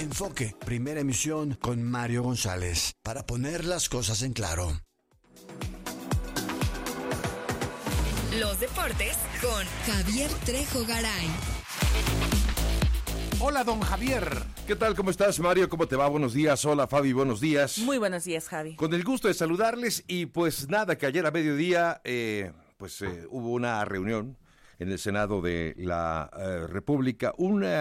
Enfoque, primera emisión con Mario González, para poner las cosas en claro. Los deportes con Javier Trejo Garay. Hola, don Javier. ¿Qué tal? ¿Cómo estás, Mario? ¿Cómo te va? Buenos días. Hola, Fabi. Buenos días. Muy buenos días, Javi. Con el gusto de saludarles y pues nada, que ayer a mediodía hubo una reunión en el Senado de la República,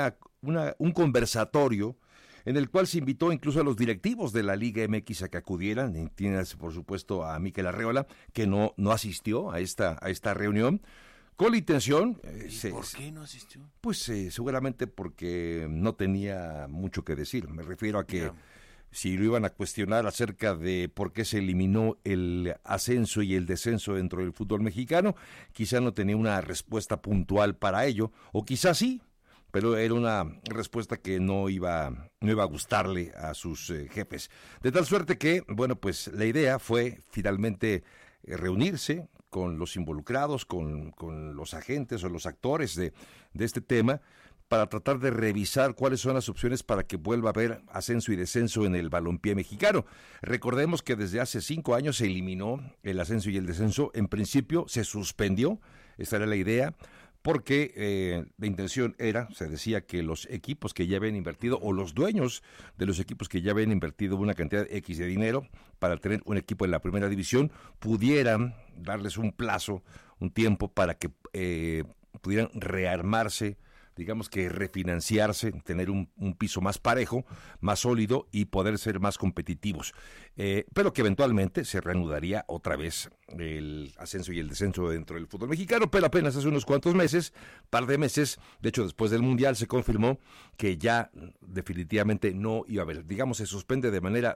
un conversatorio en el cual se invitó incluso a los directivos de la Liga MX a que acudieran. Tienes, por supuesto, a Mikel Arreola, que no asistió a esta reunión, con la intención... ¿Por qué no asistió? Pues seguramente porque no tenía mucho que decir. Me refiero a que si lo iban a cuestionar acerca de por qué se eliminó el ascenso y el descenso dentro del fútbol mexicano, quizá no tenía una respuesta puntual para ello, o quizá sí, pero era una respuesta que no iba a gustarle a sus jefes. De tal suerte que, bueno, pues la idea fue finalmente reunirse con los involucrados, con los agentes o los actores de este tema, para tratar de revisar cuáles son las opciones para que vuelva a haber ascenso y descenso en el balompié mexicano. Recordemos que desde hace 5 años se eliminó el ascenso y el descenso. En principio se suspendió, esta era la idea, porque la intención era, se decía que los equipos que ya habían invertido, o los dueños de los equipos que ya habían invertido una cantidad X de dinero para tener un equipo en la primera división, pudieran darles un plazo, un tiempo para que pudieran rearmarse, digamos que refinanciarse, tener un piso más parejo, más sólido y poder ser más competitivos. Pero que eventualmente se reanudaría otra vez el ascenso y el descenso dentro del fútbol mexicano, pero apenas hace unos cuantos meses, par de meses, de hecho después del Mundial se confirmó que ya definitivamente no iba a haber, digamos, se suspende de manera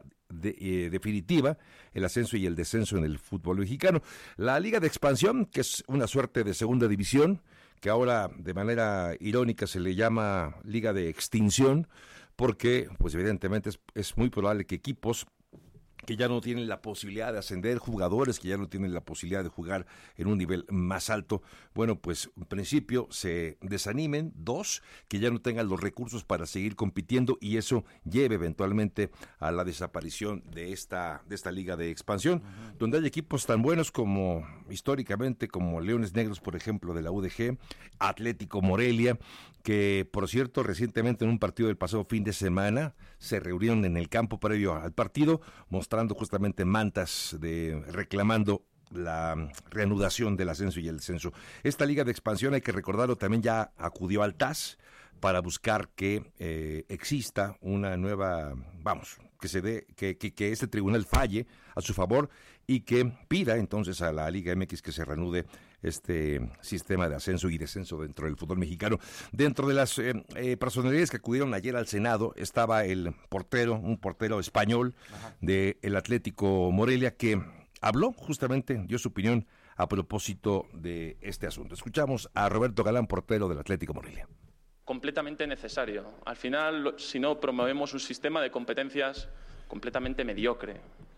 definitiva el ascenso y el descenso en el fútbol mexicano. La Liga de Expansión, que es una suerte de segunda división, que ahora de manera irónica se le llama Liga de Extinción, porque pues evidentemente es muy probable que equipos que ya no tienen la posibilidad de ascender, jugadores que ya no tienen la posibilidad de jugar en un nivel más alto, bueno, pues en principio se desanimen. 2, que ya no tengan los recursos para seguir compitiendo y eso lleve eventualmente a la desaparición de esta Liga de Expansión, donde hay equipos tan buenos como históricamente como Leones Negros, por ejemplo, de la UDG, Atlético Morelia, que por cierto recientemente en un partido del pasado fin de semana se reunieron en el campo previo al partido, mostrando justamente mantas reclamando la reanudación del ascenso y el descenso. Esta Liga de Expansión, hay que recordarlo, también ya acudió al TAS para buscar que exista una nueva, que se dé, que este tribunal falle a su favor y que pida entonces a la Liga MX que se reanude este sistema de ascenso y descenso dentro del fútbol mexicano. Dentro de las personalidades que acudieron ayer al Senado estaba un portero español del Atlético Morelia, que habló justamente, dio su opinión a propósito de este asunto. Escuchamos a Roberto Galán, portero del Atlético Morelia. Completamente necesario. Al final, si no, promovemos un sistema de competencias completamente mediocre.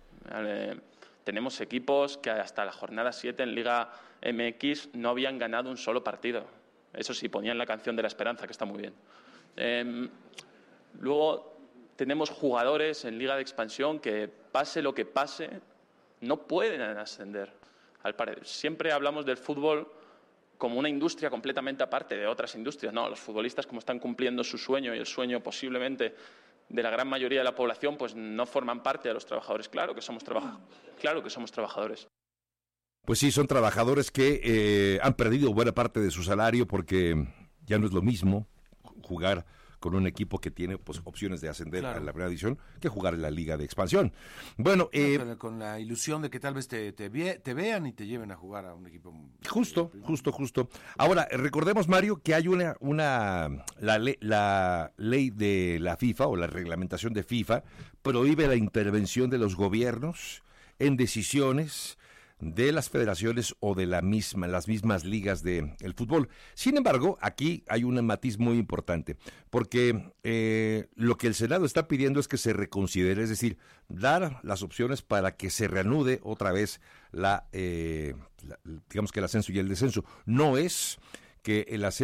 Tenemos equipos que hasta la jornada 7 en Liga MX no habían ganado un solo partido. Eso sí, ponían la canción de la esperanza, que está muy bien. Luego tenemos jugadores en Liga de Expansión que, pase lo que pase, no pueden ascender. Siempre hablamos del fútbol como una industria completamente aparte de otras industrias. No, los futbolistas, como están cumpliendo su sueño y el sueño posiblemente de la gran mayoría de la población, pues no forman parte de los trabajadores. Claro que somos trabajadores. Pues sí, son trabajadores que han perdido buena parte de su salario porque ya no es lo mismo jugar con un equipo que tiene pues opciones de ascender a la primera división que jugar en la Liga de Expansión. Bueno, con la ilusión de que tal vez te vean y te lleven a jugar a un equipo. Justo. Ahora, recordemos, Mario, que hay la ley de la FIFA o la reglamentación de FIFA prohíbe la intervención de los gobiernos en decisiones de las federaciones o de las mismas ligas del fútbol. Sin embargo, aquí hay un matiz muy importante, porque lo que el Senado está pidiendo es que se reconsidere, es decir, dar las opciones para que se reanude otra vez digamos que el ascenso y el descenso. No es que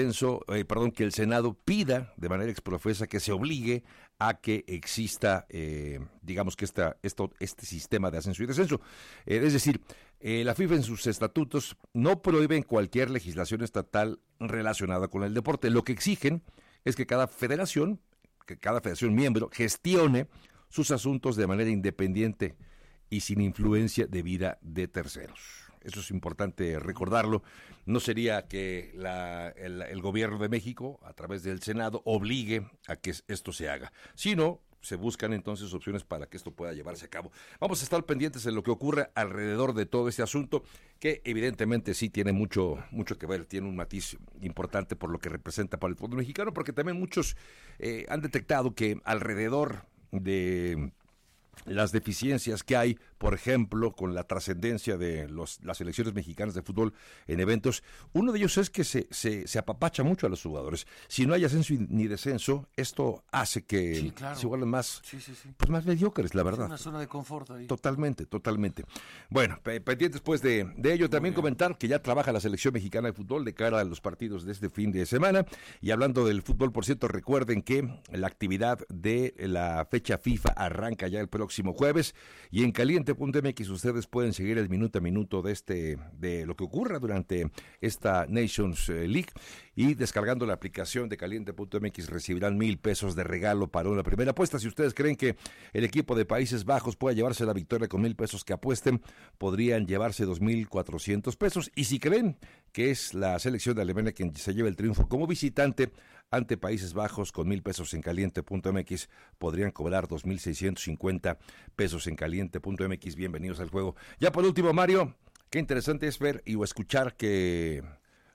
que el Senado pida de manera exprofesa que se obligue a que exista, digamos que este sistema de ascenso y descenso. Es decir, la FIFA en sus estatutos no prohíben cualquier legislación estatal relacionada con el deporte. Lo que exigen es que cada federación miembro gestione sus asuntos de manera independiente y sin influencia debida de terceros. Eso es importante recordarlo. No sería que el gobierno de México, a través del Senado, obligue a que esto se haga, sino se buscan entonces opciones para que esto pueda llevarse a cabo. Vamos a estar pendientes de lo que ocurre alrededor de todo este asunto, que evidentemente sí tiene mucho que ver, tiene un matiz importante por lo que representa para el fútbol mexicano, porque también muchos han detectado que alrededor de las deficiencias que hay, por ejemplo, con la trascendencia de las selecciones mexicanas de fútbol en eventos, uno de ellos es que se apapacha mucho a los jugadores. Si no hay ascenso ni descenso, esto hace que se vuelvan más, pues más mediocres, la verdad. Es una zona de confort ahí. Totalmente. Bueno, pendientes después de ello, también comentar que ya trabaja la selección mexicana de fútbol de cara a los partidos de este fin de semana. Y hablando del fútbol, por cierto, recuerden que la actividad de la fecha FIFA arranca ya el próximo jueves, y en caliente.mx ustedes pueden seguir el minuto a minuto de lo que ocurra durante esta Nations League, y descargando la aplicación de caliente.mx recibirán $1,000 de regalo para una primera apuesta. Si ustedes creen que el equipo de Países Bajos pueda llevarse la victoria con $1,000 que apuesten, podrían llevarse $2,400, y si creen que es la selección de Alemania quien se lleva el triunfo como visitante ante Países Bajos, con $1,000 en caliente.mx podrían cobrar $2,650 en caliente.mx. Bienvenidos al juego. Ya por último, Mario, qué interesante es ver o escuchar que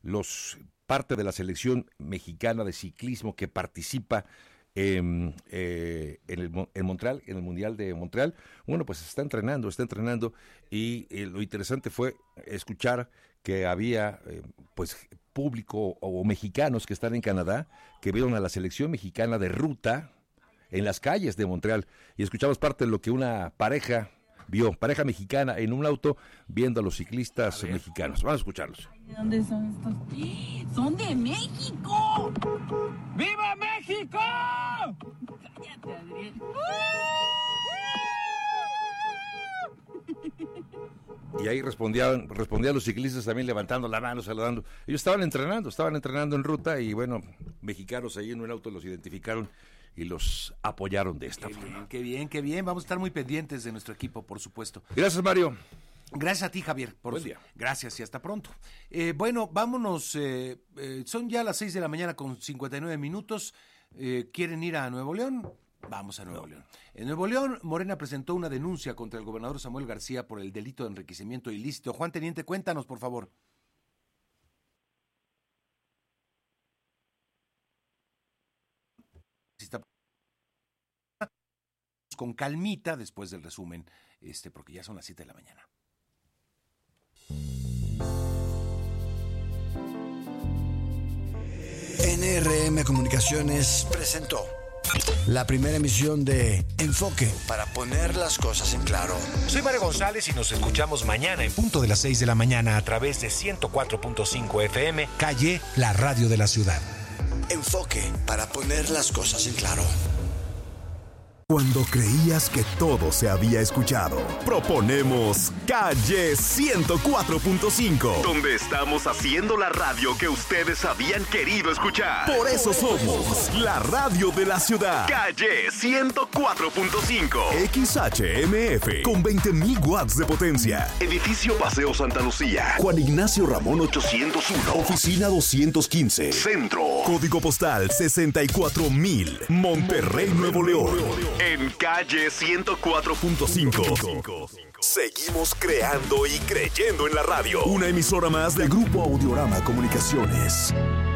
parte de la selección mexicana de ciclismo que participa en Montreal, en el Mundial de Montreal, bueno, pues está entrenando, y lo interesante fue escuchar que había público o mexicanos que están en Canadá, que vieron a la selección mexicana de ruta en las calles de Montreal, y escuchamos parte de lo que una pareja mexicana en un auto viendo a los ciclistas mexicanos. Vamos a escucharlos. ¿De dónde son estos? ¡Son de México! ¡Viva México! Cállate, Adriel. Y ahí respondían los ciclistas también levantando la mano, saludando. Ellos estaban entrenando en ruta, y bueno, mexicanos ahí en un auto los identificaron y los apoyaron de esta forma. Qué bien. Vamos a estar muy pendientes de nuestro equipo, por supuesto. Gracias, Mario. Gracias a ti, Javier. Buen día. Gracias y hasta pronto. Bueno, vámonos. Son ya las 6:59 a.m. ¿Quieren ir a Nuevo León? Vamos a Nuevo León. En Nuevo León, Morena presentó una denuncia contra el gobernador Samuel García por el delito de enriquecimiento ilícito. Juan Teniente, cuéntanos, por favor. Con calmita después del resumen, porque ya son las 7 de la mañana. NRM Comunicaciones presentó la primera emisión de Enfoque, para poner las cosas en claro. Soy Mario González y nos escuchamos mañana en punto de las 6 de la mañana a través de 104.5 FM, Calle, la radio de la ciudad. Enfoque, para poner las cosas en claro. Cuando creías que todo se había escuchado, proponemos Calle 104.5, donde estamos haciendo la radio que ustedes habían querido escuchar. Por eso somos la radio de la ciudad. Calle 104.5, XHMF, con 20,000 watts de potencia. Edificio Paseo Santa Lucía, Juan Ignacio Ramón 801, Oficina 215, Centro, Código Postal 64,000, Monterrey, Nuevo León. En Calle 104.5. Seguimos creando y creyendo en la radio. Una emisora más de Grupo Audiorama Comunicaciones.